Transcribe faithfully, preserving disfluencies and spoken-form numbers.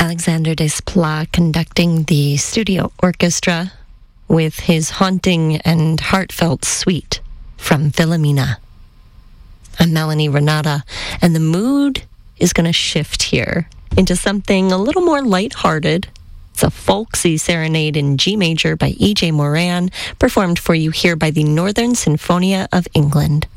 Alexander Desplat conducting the studio orchestra with his haunting and heartfelt suite from Philomena. I'm Melanie Renata, and the mood is going to shift here into something a little more lighthearted. It's a folksy serenade in G major by E J Moran, performed for you here by the Northern Sinfonia of England.